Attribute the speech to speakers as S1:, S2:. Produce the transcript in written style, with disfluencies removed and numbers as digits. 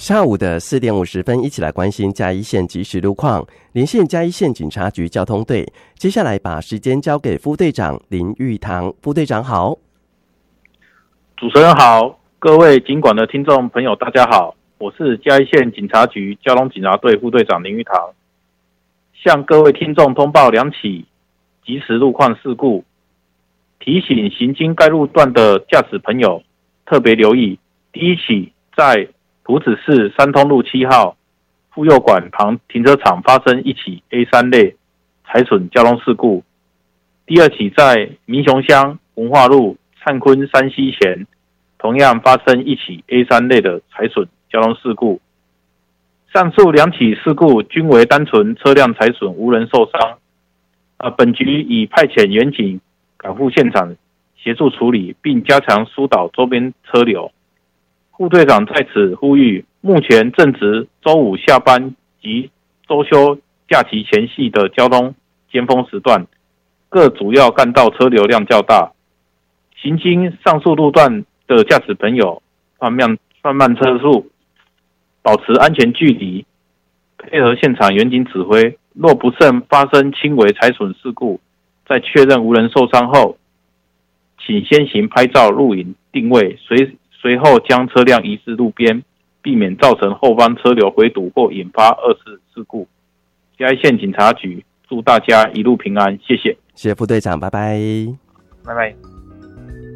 S1: 下午的4点50分，一起来关心嘉义县即时路况。连线嘉义县警察局交通队，接下来把时间交给副队长林玉堂。副队长好。
S2: 主持人好，各位警管的听众朋友大家好，我是嘉义县警察局交通警察队副队长林玉堂，向各位听众通报2起即时路况事故，提醒行经该路段的驾驶朋友特别留意。第一起在埔子市三通路7号妇幼馆旁停车场发生一起 A3 类财损交通事故。第二起在民雄乡文化路灿坤山西前同样发生一起 A3 类的财损交通事故。上述2起事故均为单纯车辆财损，无人受伤。本局已派遣员警赶赴现场协助处理，并加强疏导周边车流。副队长在此呼吁，目前正值周五下班及周休假期前夕的交通尖峰时段，各主要干道车流量较大，行经上述路段的驾驶朋友放慢车速，保持安全距离，配合现场员警指挥。若不慎发生轻微财损事故，在确认无人受伤后，请先行拍照录影定位，随后将车辆移至路边，避免造成后方车流回堵或引发2次事故。嘉义县警察局祝大家一路平安，谢谢。
S1: 谢谢副队长，拜拜。
S2: 拜拜。